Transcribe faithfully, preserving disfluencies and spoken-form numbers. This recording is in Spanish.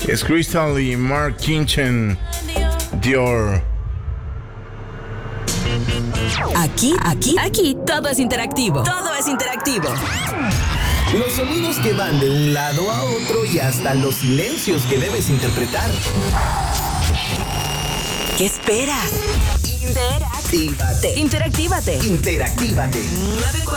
Es Crystal y Mark Kinchen, Dior. Aquí, aquí, aquí, todo es interactivo. Todo es interactivo. Los sonidos que van de un lado a otro y hasta los silencios que debes interpretar. ¿Qué esperas? Interactívate. Interactívate. Interactívate. Interactívate. nueve cuatro